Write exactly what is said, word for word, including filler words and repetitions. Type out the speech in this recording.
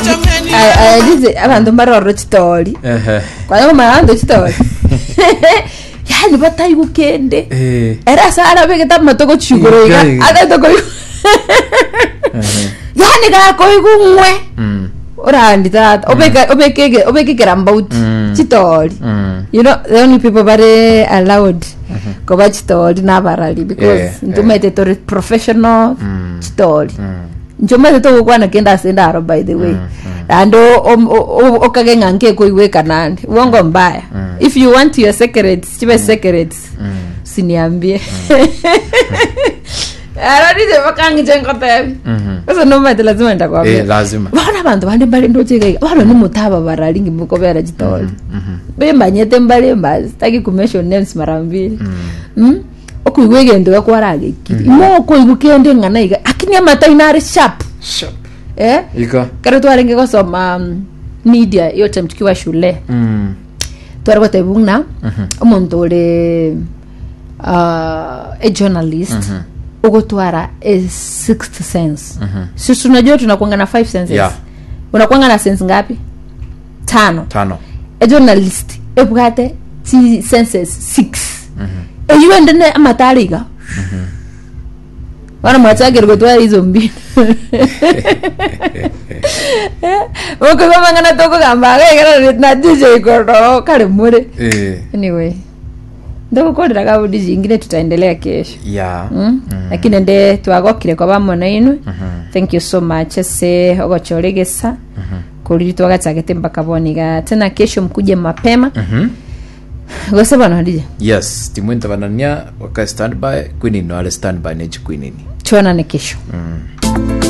I did abantu mbaroro chitori ehe kwa hiyo maando chitori yani batayi gukende eh era sara begeta matoko chigoroiga agatoko yani ga ko igumwe mm orandi that obeka obekege obekigera mbauti chitori you know the only people bare allowed ko ba chitori na barali because ntumete to professional chitori njomete to kwana kenda senda ro by the way and okagenga nke ko iweka nandi uongo mbaya if you want your secrets chibe secrets siniambie aradize bakangi jengo tabi sasa no mate lazima nitakwambia eh lazima bana abantu bande bale ndocheka bana ni mutaba baralingi mukobera chitoli bemba nyete mbale mbazi taki ku mention names mara mbili mm okuiwege ndo kwarage kiti imoko ibukende ngana iga akini amata inare sharp sharp eh ika kare twarenge gosoma media yo time tukiwa shule mm twarwa tebuna umuntu ule uh a journalist ugotwara a sixth sense sisi tunajua tunakuanga na five senses yeah unakuanga na sense ngapi tano tano a journalist ebugate si senses six mhm eyo ndene amatariga mhm wana mwatagera gotwara hizo mbili oko kama ngana toko gamba gara na D J koro kale mure eh anyway ndoko kodera ga D J ingine tutaendelea kesho yeah lakini nde twagokire kwa bamona inu thank you so much se ogochoregesa kuri twagachagete mpaka boniga tena kesho mkuje mapema mhm gose bana hadije yes timwenta banania waka stand by queen no ale stand by ne queen ni tuonane kesho mm